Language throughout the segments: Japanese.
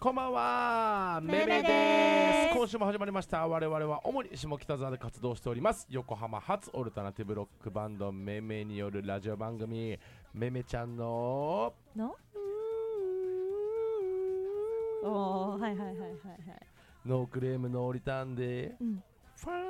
こんばんは、めめめめでです。今週も始まりました。我々は主に下北沢で活動しております横浜発オルタナティブロックバンドめめによるラジオ番組めめちゃんのおー、はいはいはいはいはい。 ノークレームノーリターンで、 うん、 ファーン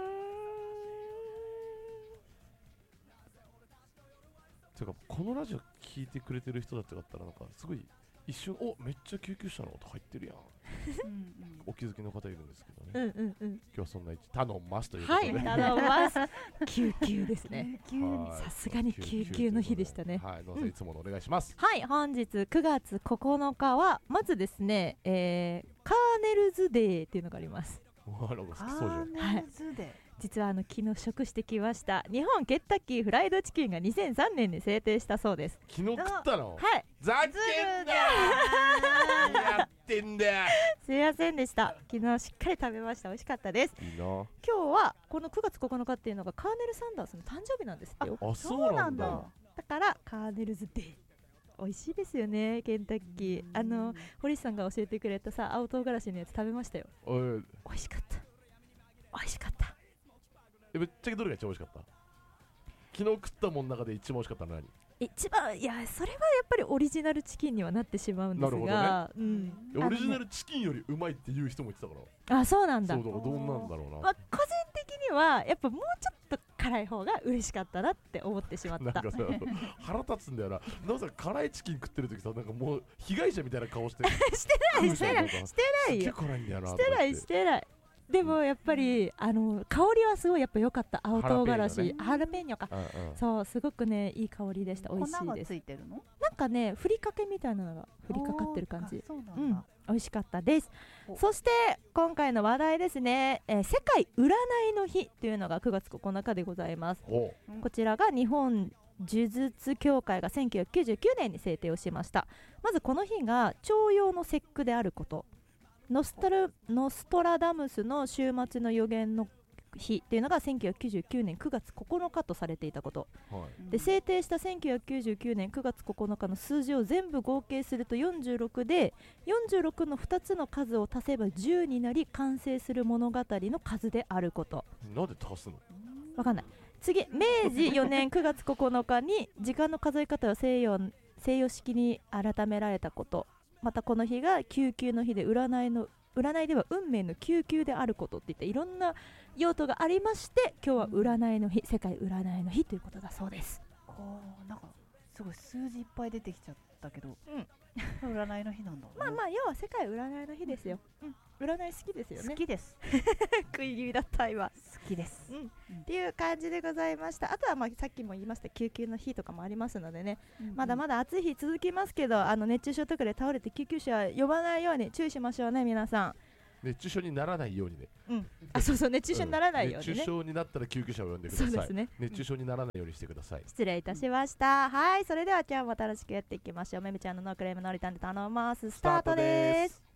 てかこのラジオ聞いてくれてる人だってだったらなんかすごい一瞬めっちゃ救急車の音入ってるやんお気づきの方いるんですけどね、今日はそんな頼んますということで、 はい、頼みます。救急ですね。 はいさすがに救急の日でしたね。 はい、どうぞいつものお願いします。 はい、本日9月9日はまずですね、カーネルズデーっていうのがあります。 なんか好きそうじゃん。 はい、実は昨日食してきました日本ケンタッキーフライドチキンが2003年に制定したそうです。 昨日食ったの？ はい、 ざけんな何やってんだよ。 すいませんでした。昨日しっかり食べました。美味しかったです。 いいな。 今日はこの9月9日っていうのがカーネル・サンダースの誕生日なんですってよ。 あ、そうなんだ。 だからカーネルズデー。美味しいですよね、ケンタッキー。堀さんが教えてくれたさ青唐辛子のやつ食べましたよ。美味しかった。美味しかった。 ぶっちゃけどれが一番美味しかった？昨日食ったもんの中で一番美味しかったのは何？ 一番、いや、それはやっぱりオリジナルチキンにはなってしまうんですが、 オリジナルチキンよりうまいっていう人も言ってたから。 あ、そうなんだ。 そうだからどうなんだろうな。 まあ、個人的にはやっぱもうちょっと辛い方が嬉しかったなって思ってしまった。 なんかさ腹立つんだよな。なんか辛いチキン食ってる時さ、なんかもう被害者みたいな顔してる。 してないしてないしてないよ。 辛いんだよな。 してないしてない。でもやっぱり香りはすごいやっぱ良かった。青唐辛子、ハラペーニョか。そうすごくねいい香りでした。美味しいです。 粉がついてるの？ なんかねふりかけみたいなのがふりかかってる感じ。 そうなんだ。 美味しかったです。そして今回の話題ですね、世界占いの日というのが9月9日でございます。こちらが日本呪術協会が1999年に制定をしました。まずこの日が徴用の節句であること、ノストラダムスの終末の予言の日っていうのが1999年9月9日とされていたこと、で制定した1999年9月9日の数字を全部合計すると46で、46の2つの数を足せば10になり完成する物語の数であること。 なんで足すの？ わかんない。次、明治4年9月9日に時間の数え方を西洋式に改められたこと。またこの日が救急の日で、占いでは運命の救急であることっていったいろんな用途がありまして、今日は占いの日、世界占いの日ということだそうです。 なんかすごい数字いっぱい出てきちゃったけど、占いの日なんだ。 まあ要は世界占いの日ですよ。占い好きですよね。 好きです。 食い気味だった今。 好きです。 っていう感じでございました。あとはさっきも言いました救急の日とかもありますのでね、まだまだ暑い日続きますけど、熱中症とかで倒れて救急車呼ばないように注意しましょうね、皆さん。 熱中症にならないようにね。 そう熱中症にならないようにね。 熱中症になったら救急車を呼んでください。 そうですね。 熱中症にならないようにしてください。 失礼いたしました。はい、それでは今日も楽しくやっていきましょう。めめちゃんのノークレームノリタンで頼みます。スタートです。